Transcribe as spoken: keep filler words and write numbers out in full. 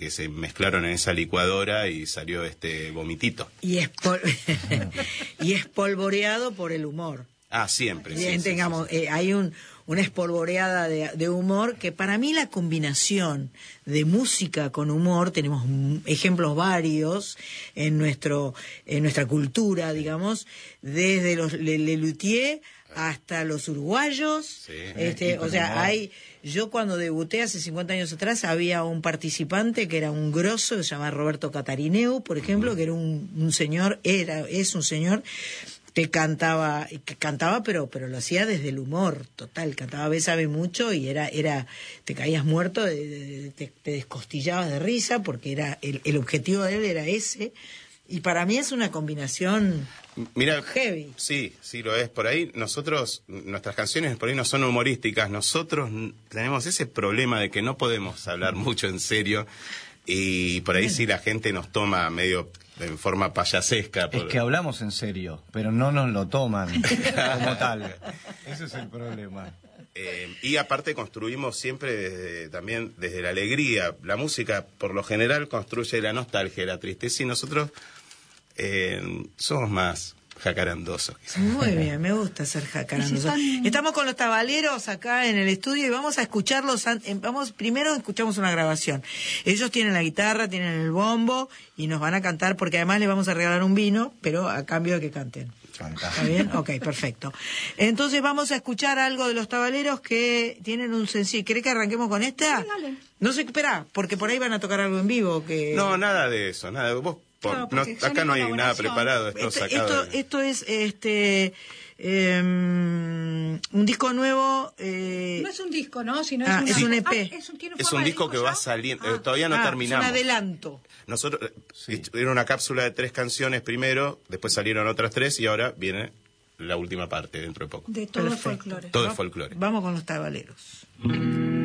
que se mezclaron en esa licuadora y salió este vomitito. Y, espol y espolvoreado por el humor. Ah, siempre. Sí, Bien, sí, tengamos, sí, sí. Eh, hay un, una espolvoreada de, de humor que para mí la combinación de música con humor, tenemos ejemplos varios en nuestro en nuestra cultura, digamos, desde los Lelutier hasta los uruguayos, Sí. este, o sea, hay, yo cuando debuté hace cincuenta años atrás había un participante que era un grosso, que se llamaba Roberto Catarineu, por ejemplo, uh-huh. que era un, un señor, era, es un señor que cantaba, que cantaba pero pero lo hacía desde el humor total, cantaba Bésame mucho y era, era te caías muerto, de, de, te, te descostillabas de risa porque era el, el objetivo de él era ese, y para mí es una combinación Mira, heavy. Sí, sí lo es. Por ahí nosotros, nuestras canciones por ahí no son humorísticas, nosotros tenemos ese problema de que no podemos hablar mucho en serio y por ahí sí la gente nos toma medio en forma payasesca. Por... Es que hablamos en serio, pero no nos lo toman como tal. Ese es el problema. Eh, y aparte construimos siempre desde, también desde la alegría. La música por lo general construye la nostalgia, la tristeza, y nosotros eh, somos más jacarandosos. Muy bien, me gusta ser jacarandoso. Estamos con los tabaleros acá en el estudio y vamos a escucharlos. Vamos, primero escuchamos una grabación. Ellos tienen la guitarra, tienen el bombo y nos van a cantar, porque además les vamos a regalar un vino, pero a cambio de que canten. ¿Está bien? Ok, perfecto. Entonces vamos a escuchar algo de los tabaleros que tienen un sencillo. ¿Querés que arranquemos con esta? Sí, dale. No sé, espera, porque por ahí van a tocar algo en vivo. Que... No, nada de eso, nada. Vos Por, no, no, acá no hay nada preparado, esto, esto, sacado esto, de... esto es este eh, un disco nuevo. Eh... No es un disco, ¿no? Sino ah, es, es una... un E P. Ah, es un, ¿tiene es un disco, disco que ya? va saliendo, ah. eh, todavía no ah, terminamos. Es un adelanto. Nosotros, sí. Era una cápsula de tres canciones primero, después salieron otras tres y ahora viene la última parte dentro de poco. De todo el Perfecto. folclore. Todo el folclore. Vamos con los tabaleros.